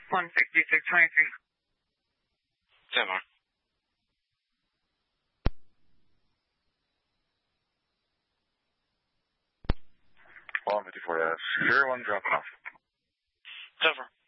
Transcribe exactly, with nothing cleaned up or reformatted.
one sixty-six twenty-three. ten more. one fifty-four, yes. zero one dropping off. Cover.